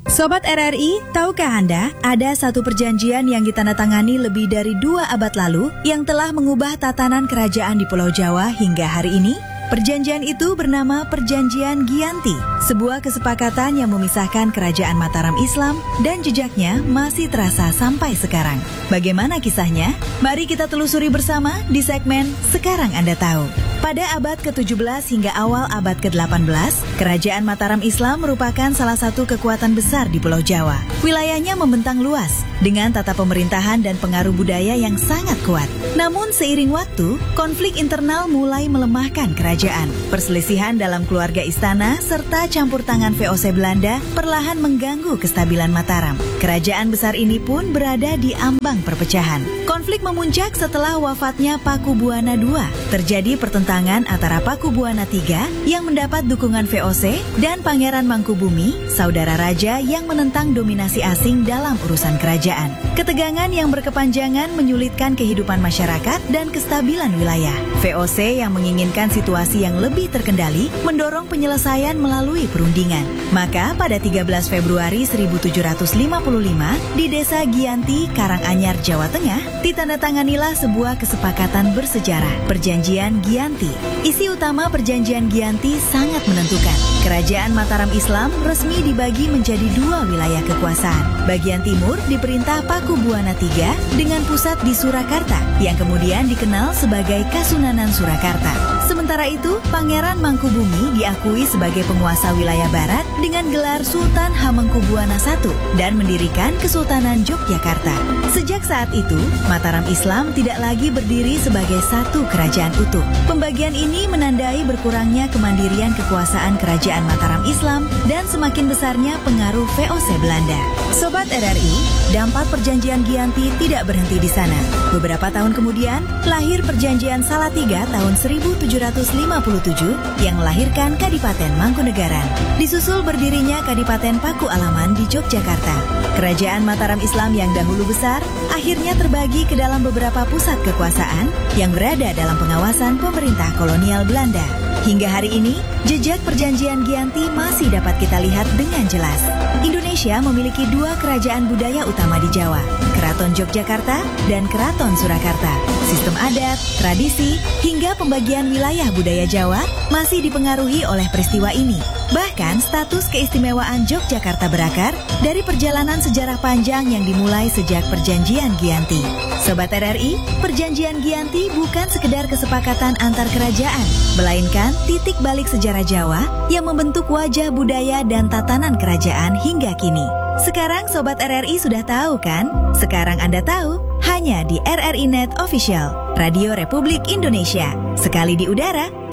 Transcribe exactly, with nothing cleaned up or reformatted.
Sobat R R I, tahukah Anda ada satu perjanjian yang ditandatangani lebih dari dua abad lalu yang telah mengubah tatanan kerajaan di Pulau Jawa hingga hari ini? Perjanjian itu bernama Perjanjian Giyanti, sebuah kesepakatan yang memisahkan kerajaan Mataram Islam dan jejaknya masih terasa sampai sekarang. Bagaimana kisahnya? Mari kita telusuri bersama di segmen Sekarang Anda Tahu. Pada abad ke tujuh belas hingga awal abad ke delapan belas, kerajaan Mataram Islam merupakan salah satu kekuatan besar di Pulau Jawa. Wilayahnya membentang luas, dengan tata pemerintahan dan pengaruh budaya yang sangat kuat. Namun seiring waktu, konflik internal mulai melemahkan kerajaan. Perselisihan dalam keluarga istana serta campur tangan V O C Belanda perlahan mengganggu kestabilan Mataram. Kerajaan besar ini pun berada di ambang perpecahan. Konflik memuncak setelah wafatnya Pakubuwana kedua. Terjadi pertentangan antara Pakubuwana ketiga yang mendapat dukungan V O C dan Pangeran Mangkubumi, saudara raja yang menentang dominasi asing dalam urusan kerajaan. Ketegangan yang berkepanjangan menyulitkan kehidupan masyarakat dan kestabilan wilayah. V O C yang menginginkan situasi yang lebih terkendali mendorong penyelesaian melalui perundingan. Maka pada tiga belas Februari seribu tujuh ratus lima puluh lima di Desa Giyanti, Karanganyar, Jawa Tengah, ditandatanganilah sebuah kesepakatan bersejarah, Perjanjian Giyanti. Isi utama Perjanjian Giyanti sangat menentukan. Kerajaan Mataram Islam resmi dibagi menjadi dua wilayah kekuasaan. Bagian timur diperintah Pakubuwana ketiga dengan pusat di Surakarta, yang kemudian dikenal sebagai Kasunanan Surakarta. Sementara itu, Pangeran Mangkubumi diakui sebagai penguasa wilayah barat dengan gelar Sultan Hamengkubuwana I dan mendirikan Kesultanan Yogyakarta. Sejak saat itu, Mataram Islam tidak lagi berdiri sebagai satu kerajaan utuh. Pembagian ini menandai berkurangnya kemandirian kekuasaan kerajaan Mataram Islam dan semakin besarnya pengaruh V O C Belanda. Sobat R R I, dampak Perjanjian Giyanti tidak berhenti di sana. Beberapa tahun kemudian, lahir Perjanjian Salatiga tahun seribu tujuh ratus lima puluh tujuh yang melahirkan Kadipaten Mangkunegaran. Disusul berdirinya Kadipaten Paku Alaman di Yogyakarta. Kerajaan Mataram Islam yang dahulu besar akhirnya terbagi ke dalam beberapa pusat kekuasaan yang berada dalam pengawasan pemerintah kolonial Belanda. Hingga hari ini, jejak Perjanjian Giyanti masih dapat kita lihat dengan jelas. Indonesia memiliki dua kerajaan budaya utama di Jawa, Keraton Yogyakarta dan Keraton Surakarta. Sistem adat, tradisi, hingga pembagian wilayah budaya Jawa masih dipengaruhi oleh peristiwa ini. Bahkan status keistimewaan Yogyakarta berakar dari perjalanan sejarah panjang yang dimulai sejak Perjanjian Giyanti. Sobat R R I, Perjanjian Giyanti bukan sekedar kesepakatan antar kerajaan, melainkan titik balik sejarah Jawa yang membentuk wajah budaya dan tatanan kerajaan hingga kini. Sekarang Sobat R R I sudah tahu kan? Sekarang Anda tahu, hanya di R R I Net Official, Radio Republik Indonesia. Sekali di udara,